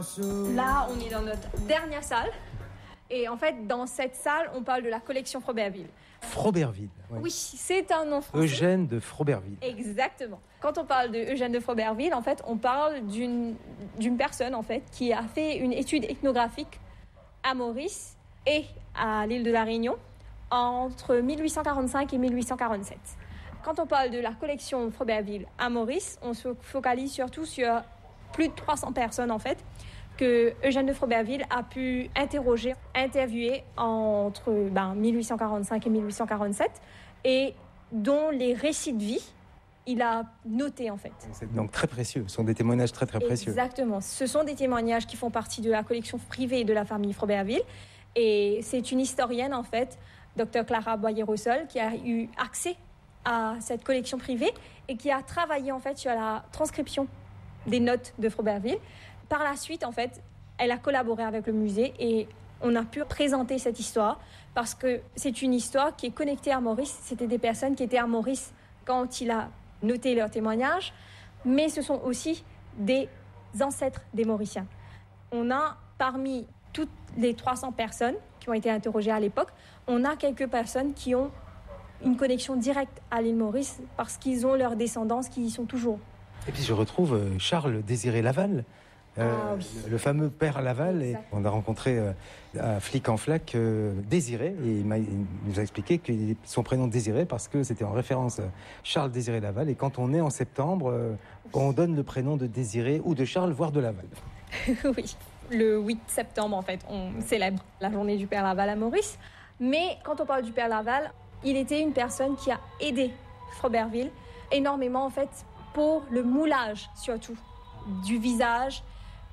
Là, on est dans notre dernière salle. Et en fait, dans cette salle, on parle de la collection Froberville. Froberville. Oui, c'est un nom français. Eugène de Froberville. Exactement. Quand on parle de Eugène de Froberville, en fait, on parle d'une personne en fait qui a fait une étude ethnographique à Maurice et à l'île de la Réunion entre 1845 et 1847. Quand on parle de la collection Froberville à Maurice, on se focalise surtout sur plus de 300 personnes en fait que Eugène de Froberville a pu interviewer entre 1845 et 1847 et dont les récits de vie, il a noté en fait. C'est donc très précieux, ce sont des témoignages très très précieux. Exactement, ce sont des témoignages qui font partie de la collection privée de la famille Froberville et c'est une historienne en fait, Dr Clara Boyer-Rossol, qui a eu accès à cette collection privée et qui a travaillé en fait sur la transcription des notes de Froberville. Par la suite, en fait, elle a collaboré avec le musée et on a pu présenter cette histoire parce que c'est une histoire qui est connectée à Maurice. C'était des personnes qui étaient à Maurice quand il a noté leurs témoignages, mais ce sont aussi des ancêtres des Mauriciens. On a, parmi toutes les 300 personnes qui ont été interrogées à l'époque, on a quelques personnes qui ont une connexion directe à l'île Maurice parce qu'ils ont leurs descendants qui y sont toujours. Et puis je retrouve Charles Désiré Laval, oui. le fameux père Laval. Et on a rencontré à Flic en Flac Désiré, et il nous a expliqué que son prénom Désiré parce que c'était en référence à Charles Désiré Laval. Et quand on est en septembre, on donne le prénom de Désiré ou de Charles, voire de Laval. Oui, le 8 septembre, en fait, on célèbre la journée du père Laval à Maurice. Mais quand on parle du père Laval, il était une personne qui a aidé Froberville énormément, en fait, pour le moulage, surtout, du visage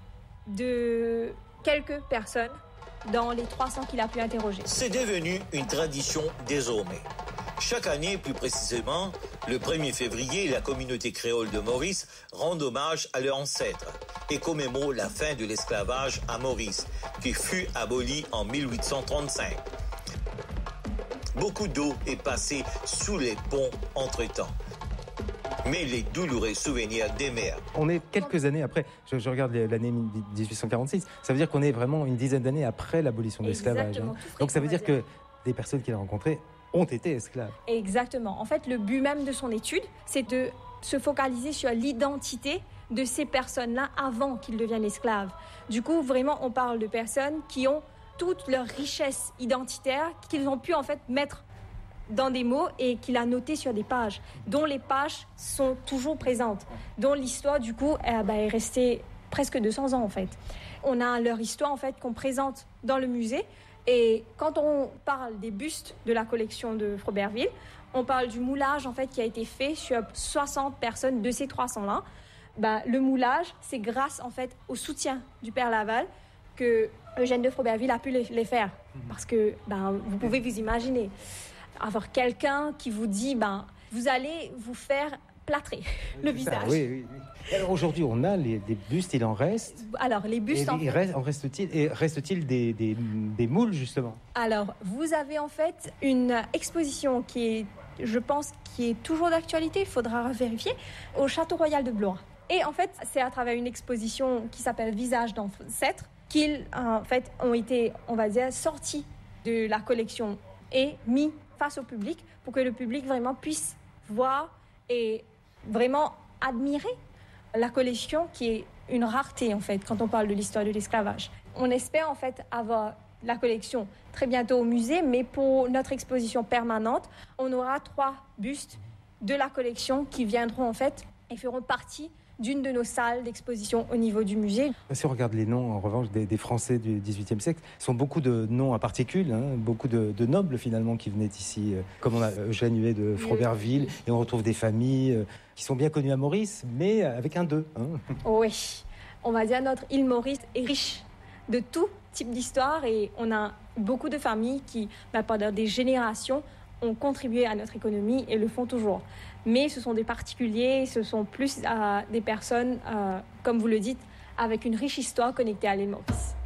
de quelques personnes dans les 300 qu'il a pu interroger. C'est devenu une tradition désormais. Chaque année, plus précisément, le 1er février, la communauté créole de Maurice rend hommage à leurs ancêtres et commémore la fin de l'esclavage à Maurice, qui fut aboli en 1835. Beaucoup d'eau est passée sous les ponts entre-temps. Mais les douloureux souvenirs demeurent. On est quelques années après, je regarde l'année 1846, ça veut dire qu'on est vraiment une dizaine d'années après l'abolition de l'esclavage. Hein. Donc ça veut dire que des personnes qu'il a rencontrées ont été esclaves. Exactement. En fait, le but même de son étude, c'est de se focaliser sur l'identité de ces personnes-là avant qu'ils deviennent esclaves. Du coup, vraiment, on parle de personnes qui ont toute leur richesse identitaire qu'ils ont pu en fait mettre dans des mots et qu'il a noté sur des pages, dont les pages sont toujours présentes, dont l'histoire du coup est restée presque 200 ans en fait. On a leur histoire en fait qu'on présente dans le musée et quand on parle des bustes de la collection de Froberville, on parle du moulage en fait qui a été fait sur 60 personnes de ces 300-là. Le moulage, c'est grâce en fait au soutien du père Laval que Eugène de Froberville a pu les faire parce que vous pouvez vous imaginer avoir quelqu'un qui vous dit vous allez vous faire plâtrer le visage. Oui. Alors aujourd'hui, on a des bustes, il en reste. Alors les bustes, reste-t-il des moules justement? Alors vous avez en fait une exposition qui est toujours d'actualité. Il faudra vérifier au Château Royal de Blois. Et en fait, c'est à travers une exposition qui s'appelle Visages d'ancêtres qu'ils en fait ont été, on va dire, sortis de la collection et mis face au public pour que le public vraiment puisse voir et vraiment admirer la collection qui est une rareté en fait quand on parle de l'histoire de l'esclavage. On espère en fait avoir la collection très bientôt au musée, mais pour notre exposition permanente, on aura 3 bustes de la collection qui viendront en fait et feront partie d'une de nos salles d'exposition au niveau du musée. Si on regarde les noms, en revanche, des Français du XVIIIe siècle, ce sont beaucoup de noms à particules, beaucoup de nobles finalement qui venaient ici, comme on a Eugène Huet de Froberville, et on retrouve des familles qui sont bien connues à Maurice, mais avec un 2. Oui, on va dire notre île Maurice est riche de tout type d'histoire et on a beaucoup de familles qui, pendant des générations, ont contribué à notre économie et le font toujours. Mais ce sont des particuliers, ce sont plus des personnes, comme vous le dites, avec une riche histoire connectée à l'île Maurice.